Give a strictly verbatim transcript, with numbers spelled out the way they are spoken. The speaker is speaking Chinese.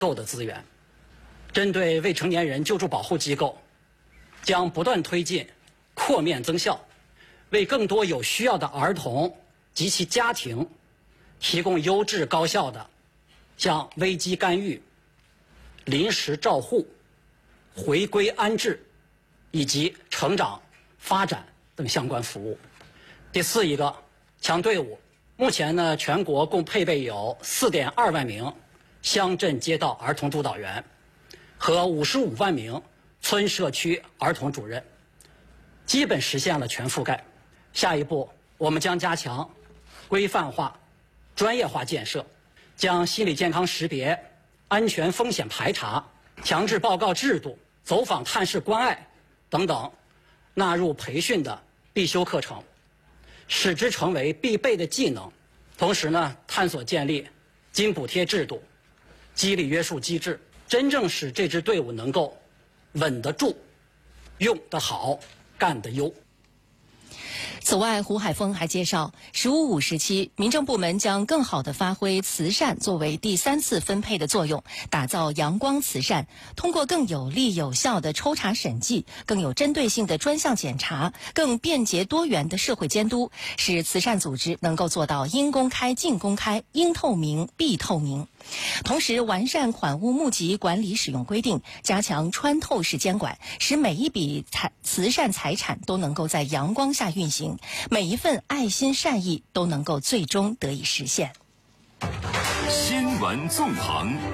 够的资源。针对未成年人救助保护机构，将不断推进扩面增效，为更多有需要的儿童及其家庭提供优质高效的像危机干预、临时照护、回归安置以及成长发展等相关服务。第四一个，强队伍。目前呢，全国共配备有 四点二万名乡镇街道儿童督导员和五十五万名村社区儿童主任，基本实现了全覆盖。下一步，我们将加强规范化、专业化建设，将心理健康识别、安全风险排查、强制报告制度、走访探视关爱等等纳入培训的必修课程，使之成为必备的技能。同时呢，探索建立津补贴制度、激励约束机制，真正使这支队伍能够稳得住、用得好、干得优。 此外，胡海峰还介绍，十五五时期，民政部门将更好地发挥慈善作为第三次分配的作用，打造阳光慈善，通过更有力有效的抽查审计、更有针对性的专项检查、更便捷多元的社会监督，使慈善组织能够做到应公开尽公开、应透明必透明。同时，完善款物募集管理使用规定，加强穿透式监管，使每一笔财慈善财产都能够在阳光下运行，每一份爱心善意都能够最终得以实现。 新闻纵横。